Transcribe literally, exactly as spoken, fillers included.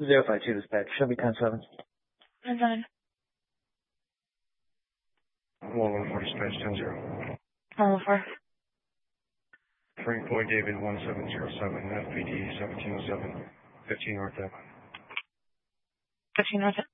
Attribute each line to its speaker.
Speaker 1: zero five two dispatch. Show me ten seven.
Speaker 2: ten seven.
Speaker 3: one one four dispatch ten zero.
Speaker 2: one one four.
Speaker 3: Frank Boy David one seven zero seven, F P D seventeen oh seven, fifteen North Avenue.
Speaker 2: fifteen North.